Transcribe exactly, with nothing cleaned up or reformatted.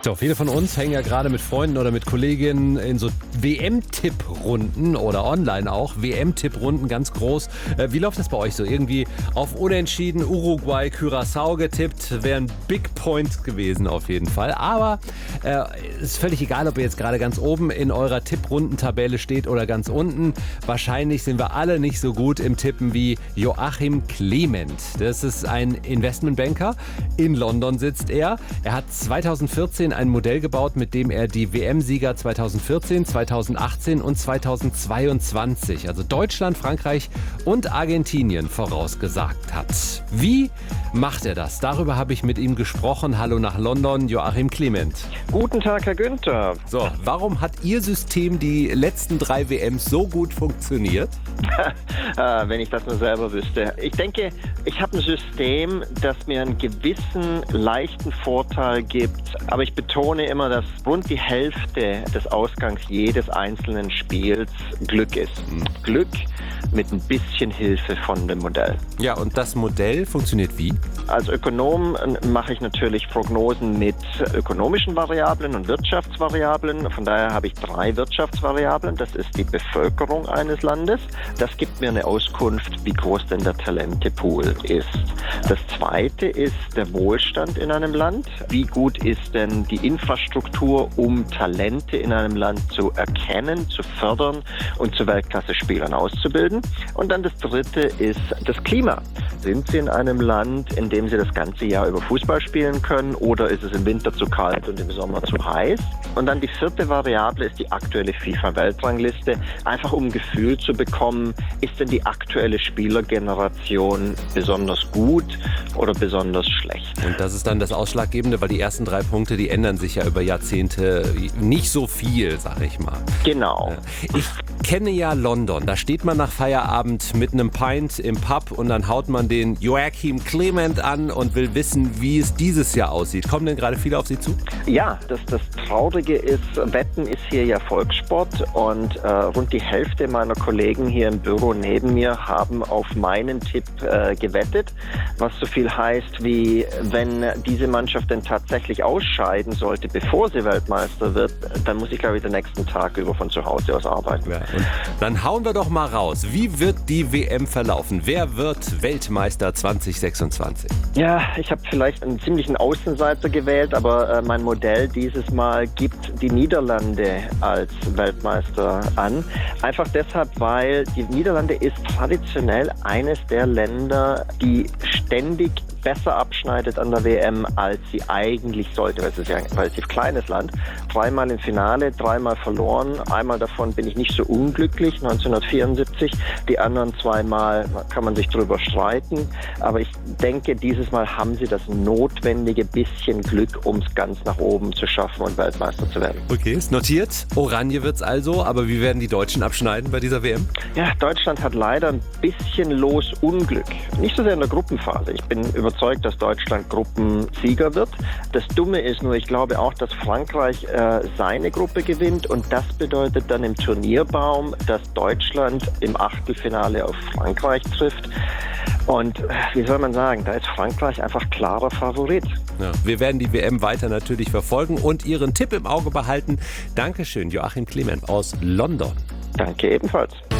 So, viele von uns hängen ja gerade mit Freunden oder mit Kolleginnen in so W M-Tipp-Runden oder online auch. W M-Tipp-Runden ganz groß. Äh, wie läuft das bei euch so? Irgendwie auf Unentschieden, Uruguay, Curaçao getippt, wäre ein Big Point gewesen auf jeden Fall. Aber äh, ist völlig egal, ob ihr jetzt gerade ganz oben in eurer Tipp-Rundentabelle steht oder ganz unten. Wahrscheinlich sind wir alle nicht so gut im Tippen wie Joachim Clement. Das ist ein Investmentbanker. In London sitzt er. Er hat zweitausendvierzehn ein Modell gebaut, mit dem er die W M-Sieger zweitausendvierzehn, zweitausendachtzehn und zweitausendzweiundzwanzig, also Deutschland, Frankreich und Argentinien, vorausgesagt hat. Wie macht er das? Darüber habe ich mit ihm gesprochen. Hallo nach London, Joachim Clement. Guten Tag, Herr Günther. So, warum hat Ihr System die letzten drei W Ms so gut funktioniert? Wenn ich das nur selber wüsste. Ich denke, ich habe ein System, das mir einen gewissen leichten Vorteil gibt, aber ich betone immer, dass rund die Hälfte des Ausgangs jedes einzelnen Spiels Glück ist. Mhm. Glück mit ein bisschen Hilfe von dem Modell. Ja, und das Modell funktioniert wie? Als Ökonom mache ich natürlich Prognosen mit ökonomischen Variablen und Wirtschaftsvariablen. Von daher habe ich drei Wirtschaftsvariablen. Das ist die Bevölkerung eines Landes. Das gibt mir eine Auskunft, wie groß denn der Talentepool ist. Das zweite ist der Wohlstand in einem Land. Wie gut ist denn die Infrastruktur, um Talente in einem Land zu erkennen, zu fördern und zu Weltklasse-Spielern auszubilden? Und dann das dritte ist das Klima. Sind Sie in einem Land, in dem Sie das ganze Jahr über Fußball spielen können, oder ist es im Winter zu kalt und im Sommer zu heiß? Und dann die vierte Variable ist die aktuelle FIFA-Weltrangliste. Einfach um ein Gefühl zu bekommen, ist denn die aktuelle Spielergeneration besonders gut oder besonders schlecht? Und das ist dann das Ausschlaggebende, weil die ersten drei Punkte, die ändern sich ja über Jahrzehnte nicht so viel, sag ich mal. Genau. Ich kenne ja London. Da steht man nach Feierabend mit einem Pint im Pub und dann haut man den Joachim Clement an und will wissen, wie es dieses Jahr aussieht. Kommen denn gerade viele auf Sie zu? Ja, das, das Traurige ist, Wetten ist hier ja Volkssport und äh, rund die Hälfte meiner Kollegen hier im Büro neben mir haben auf meinen Tipp äh, gewettet, was so viel heißt wie, wenn diese Mannschaft denn tatsächlich ausscheiden sollte, bevor sie Weltmeister wird, dann muss ich, glaube ich, den nächsten Tag über von zu Hause aus arbeiten. Ja, und dann hauen wir doch mal raus. Wie wird die W M verlaufen? Wer wird Weltmeister zwanzig sechsundzwanzig? Ja, ich habe vielleicht einen ziemlichen Außenseiter gewählt, aber äh, mein Modell dieses Mal gibt die Niederlande als Weltmeister an. Einfach deshalb, weil die Niederlande ist traditionell eines der Länder, die ständig besser abschneidet an der W M, als sie eigentlich sollte. Weil es ist ja ein relativ kleines Land. Dreimal im Finale, dreimal verloren. Einmal davon bin ich nicht so unglücklich, neunzehnhundertvierundsiebzig. Die anderen zweimal kann man sich drüber streiten. Aber ich denke, dieses Mal haben sie das notwendige bisschen Glück, um es ganz nach oben zu schaffen und Weltmeister zu werden. Okay, ist notiert. Oranje wird's also. Aber wie werden die Deutschen abschneiden bei dieser W M? Ja, Deutschland hat leider ein bisschen Los-Unglück. Nicht so sehr in der Gruppenphase. Ich bin überzeugt, dass Deutschland Gruppensieger wird. Das Dumme ist nur, ich glaube auch, dass Frankreich äh, seine Gruppe gewinnt und das bedeutet dann im Turnierbaum, dass Deutschland im Achtelfinale auf Frankreich trifft. Und wie soll man sagen, da ist Frankreich einfach klarer Favorit. Ja, wir werden die W M weiter natürlich verfolgen und Ihren Tipp im Auge behalten. Dankeschön, Joachim Clement aus London. Danke ebenfalls.